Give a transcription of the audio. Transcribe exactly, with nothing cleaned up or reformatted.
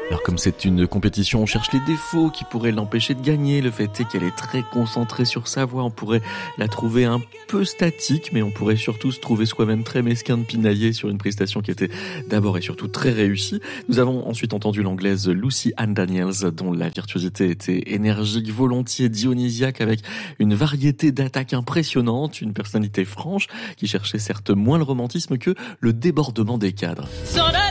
Alors comme c'est une compétition, on cherche les défauts qui pourraient l'empêcher de gagner. Le fait est qu'elle est très concentrée sur sa voix. On pourrait la trouver un peu statique, mais on pourrait surtout se trouver soi-même très mesquin de pinailler sur une prestation qui était d'abord et surtout très réussie. Nous avons ensuite entendu l'anglaise Lucy Ann Daniels, dont la virtuosité était énergique, volontiers dionysiaque, avec une variété d'attaques impressionnantes, une personnalité franche qui cherchait certes moins le romantisme que le débordement des cadres.